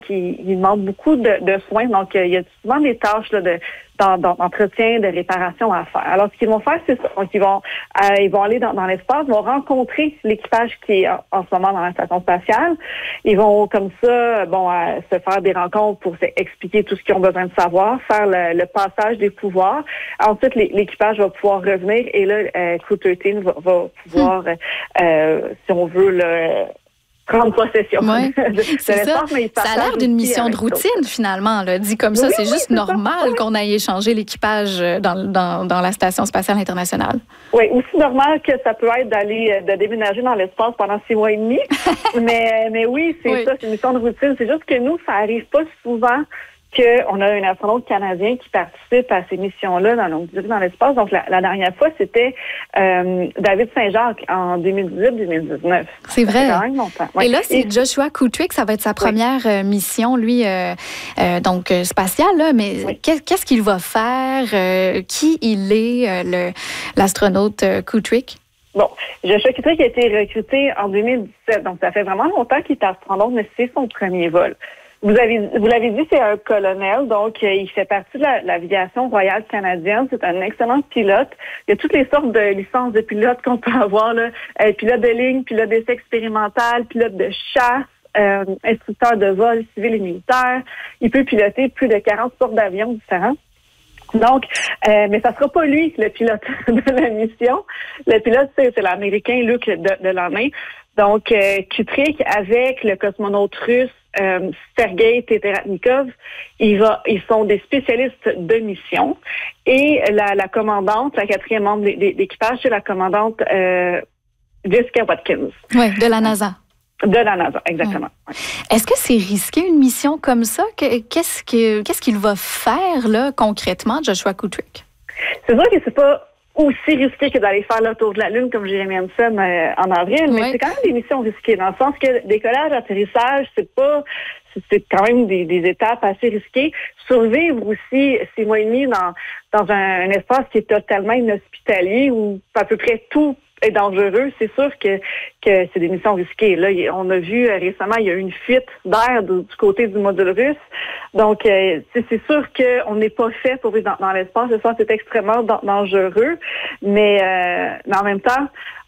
qui demandent beaucoup de soins. Donc, il y a souvent des tâches là, d'entretien, de réparation à faire. Alors, ce qu'ils vont faire, c'est ça. Donc, ils vont aller dans l'espace, vont rencontrer l'équipage qui est en ce moment dans la station spatiale. Ils vont, comme ça, se faire des rencontres pour expliquer tout ce qu'ils ont besoin de savoir, faire le passage des pouvoirs. Ensuite, l'équipage va pouvoir revenir et là, Crew 13 va pouvoir, si on veut, prendre possession. Oui, c'est ça. Ça a l'air d'une mission de routine, finalement. Là. Dit comme ça, c'est juste normal qu'on aille échanger l'équipage dans la Station spatiale internationale. Oui, aussi normal que ça peut être de déménager dans l'espace pendant 6 mois et demi. mais oui, c'est ça, c'est une mission de routine. C'est juste que nous, ça arrive pas souvent qu'on a un astronaute canadien qui participe à ces missions-là dans l'espace. Donc, la dernière fois, c'était David Saint-Jacques en 2018-2019. C'est vrai. Ça fait quand même longtemps. Ouais. Et là, c'est Joshua Kutrick. Ça va être sa première mission, lui, spatiale. Là, mais qu'est-ce qu'il va faire? Qui il est, l'astronaute Kutrick? Bon, Joshua Kutrick a été recruté en 2017. Donc, ça fait vraiment longtemps qu'il est astronaute, mais c'est son premier vol. Vous l'avez dit, c'est un colonel, donc il fait partie de l'aviation royale canadienne. C'est un excellent pilote. Il y a toutes les sortes de licences de pilote qu'on peut avoir, là. Pilote de ligne, pilote d'essai expérimental, pilote de chasse, instructeur de vol civil et militaire. Il peut piloter plus de 40 sortes d'avions différents. Donc, mais ça sera pas lui, le pilote de la mission. Le pilote, c'est l'Américain Luc Delaunay. Donc, Kutrick, avec le cosmonaute russe Sergei Teterratnikov, ils sont des spécialistes de mission. Et la commandante, la 4e membre d'équipage, c'est la commandante Jessica Watkins. Oui, de la NASA. De la NASA, exactement. Ouais. Est-ce que c'est risqué, une mission comme ça? Qu'est-ce qu'il va faire, là, concrètement, Joshua Kutrick? C'est sûr que c'est pas aussi risqué que d'aller faire le tour de la Lune comme Jeremy Hansen en avril, mais c'est quand même des missions risquées, dans le sens que décollage, atterrissage, c'est quand même des étapes assez risquées. Survivre aussi 6 mois et demi dans un espace qui est totalement inhospitalier, où à peu près tout est dangereux, c'est sûr que c'est des missions risquées. Là, on a vu récemment, il y a eu une fuite d'air du côté du module russe. Donc, c'est sûr qu'on n'est pas fait pour vivre dans l'espace. L'espace est extrêmement dangereux, mais en même temps,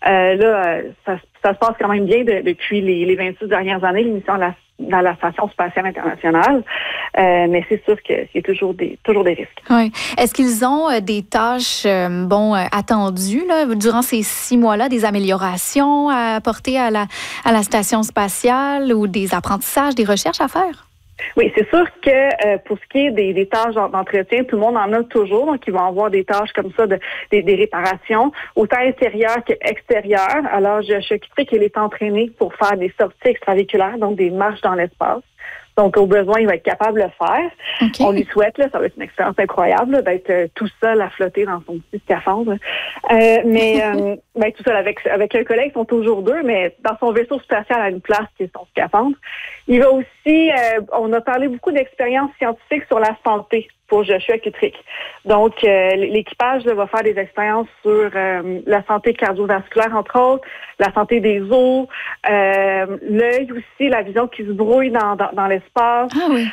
ça se passe quand même bien depuis les 26 dernières années, l'émission dans la Station spatiale internationale. Mais c'est sûr qu'il y a toujours des risques. Oui. Est-ce qu'ils ont des tâches attendues là, durant ces 6 mois-là, des améliorations à apporter à la Station spatiale ou des apprentissages, des recherches à faire? Oui, c'est sûr que pour ce qui est des tâches d'entretien, tout le monde en a toujours. Donc, ils vont avoir des tâches comme ça, des réparations, autant intérieures qu'extérieures. Alors, Joshua Kutrick, il est entraîné pour faire des sorties extravéhiculaires, donc des marches dans l'espace. Donc, au besoin, il va être capable de le faire. Okay. On lui souhaite, là, ça va être une expérience incroyable, là, d'être tout seul à flotter dans son petit scaphandre. Tout seul avec un collègue, ils sont toujours 2, mais dans son vaisseau spatial à une place qui est son scaphandre. Il va aussi, on a parlé beaucoup d'expériences scientifiques sur la santé pour Joshua Kutrick. Donc, l'équipage va faire des expériences sur la santé cardiovasculaire, entre autres, la santé des os, l'œil aussi, la vision qui se brouille dans l'espace,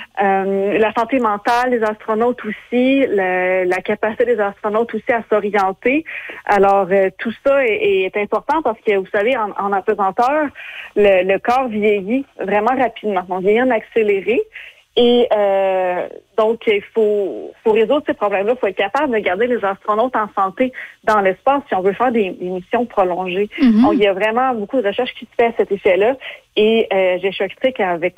la santé mentale des astronautes aussi, la capacité des astronautes aussi à s'orienter. Alors, tout ça est important parce que, vous savez, en apesanteur, le corps vieillit vraiment rapidement. On vieillit en accéléré. Et donc, il faut résoudre ces problèmes-là. Il faut être capable de garder les astronautes en santé dans l'espace si on veut faire des missions prolongées. Mm-hmm. Donc, il y a vraiment beaucoup de recherches qui se fait à cet effet-là. Et Joshua Kutrick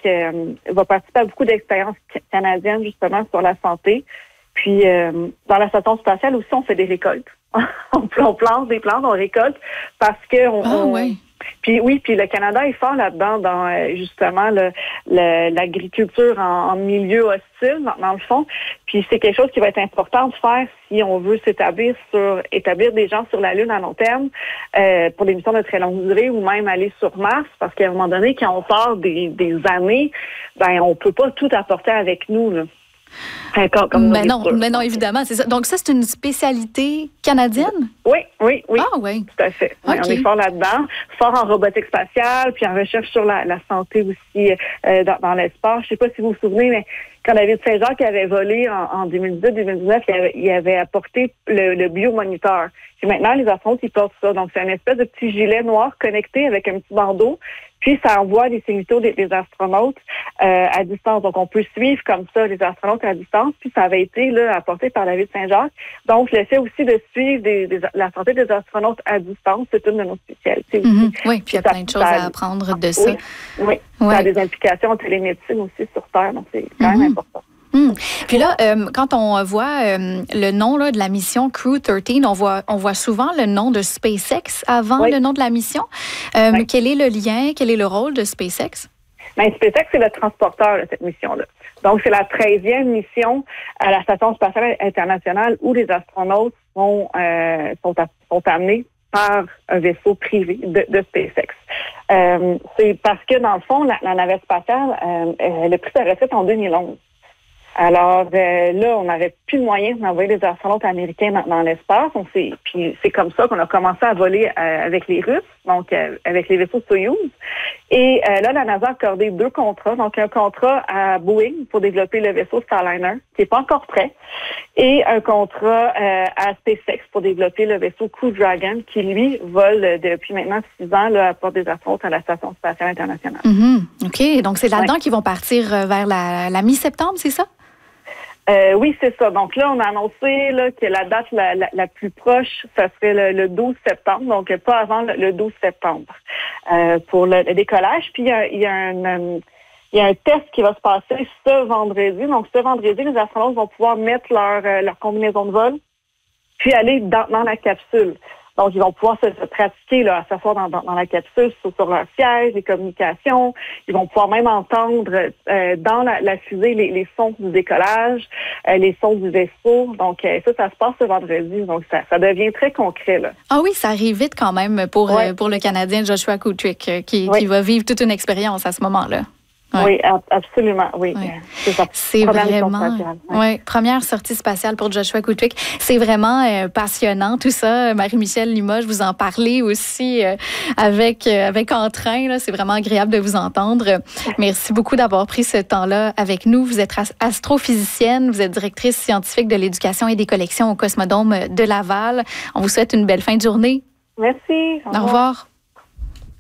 va participer à beaucoup d'expériences canadiennes, justement, sur la santé. Puis, dans la station spatiale aussi, on fait des récoltes. on plante des plantes, on récolte parce que Puis le Canada est fort là-dedans dans justement l'agriculture en milieu hostile, dans le fond. Puis c'est quelque chose qui va être important de faire si on veut établir des gens sur la Lune à long terme pour des missions de très longue durée ou même aller sur Mars, parce qu'à un moment donné, quand on part des années, on peut pas tout apporter avec nous, là. Mais non, évidemment, c'est ça. Donc ça, c'est une spécialité canadienne? Oui. Ah oui. Tout à fait. Okay. On est fort là-dedans, fort en robotique spatiale, puis en recherche sur la santé aussi dans l'espace. Je ne sais pas si vous vous souvenez, mais quand David Saint-Jacques avait volé en 2018-2019, il avait apporté le biomoniteur. Puis maintenant, les astronautes, ils portent ça. Donc, c'est une espèce de petit gilet noir connecté avec un petit bandeau. Puis, ça envoie des signaux des astronautes à distance. Donc, on peut suivre comme ça les astronautes à distance. Puis, ça avait été apporté par David Saint-Jacques. Donc, le fait aussi de suivre la santé des astronautes à distance, c'est une de nos spécialités aussi. Oui, puis il y a plein de choses à apprendre de ça. Oui. Ça a des implications en télémédecine aussi sur Terre. Donc, c'est quand même important. Puis là, quand on voit le nom de la mission Crew 13, on voit souvent le nom de SpaceX avant le nom de la mission. Quel est le lien, quel est le rôle de SpaceX? SpaceX, c'est le transporteur de cette mission-là. Donc, c'est la 13e mission à la Station spatiale internationale où les astronautes sont amenés par un vaisseau privé de SpaceX. C'est parce que, dans le fond, la navette spatiale, elle a pris sa retraite en 2011. Alors là, on n'avait plus de moyens d'envoyer des astronautes américains dans l'espace. Puis c'est comme ça qu'on a commencé à voler avec les Russes, donc avec les vaisseaux Soyouz. Et là, la NASA a accordé 2 contrats. Donc un contrat à Boeing pour développer le vaisseau Starliner, qui n'est pas encore prêt, et un contrat à SpaceX pour développer le vaisseau Crew Dragon, qui lui vole depuis maintenant 6 ans à porter des astronautes à la Station spatiale internationale. OK. Donc c'est là-dedans qu'ils vont partir vers la mi-septembre, c'est ça? Oui, c'est ça. Donc là, on a annoncé que la date la plus proche, ça serait le 12 septembre, donc pas avant le 12 septembre pour le décollage. Puis il y a un test qui va se passer ce vendredi. Donc ce vendredi, les astronautes vont pouvoir mettre leur combinaison de vol, puis aller dans la capsule. Donc, ils vont pouvoir se pratiquer à s'asseoir dans la capsule, sur leur siège, les communications. Ils vont pouvoir même entendre dans la fusée les sons du décollage, les sons du vaisseau. Donc, ça se passe ce vendredi. Donc, ça devient très concret, là. Ah oui, ça arrive vite quand même pour le Canadien Joshua Kutrick qui va vivre toute une expérience à ce moment-là. Oui, absolument, oui. C'est vraiment première sortie spatiale pour Joshua Kutrick. C'est vraiment passionnant tout ça. Marie-Michèle Limoges, vous en parlez aussi avec entrain. Là. C'est vraiment agréable de vous entendre. Merci beaucoup d'avoir pris ce temps-là avec nous. Vous êtes astrophysicienne, vous êtes directrice scientifique de l'éducation et des collections au Cosmodome de Laval. On vous souhaite une belle fin de journée. Merci. Au revoir.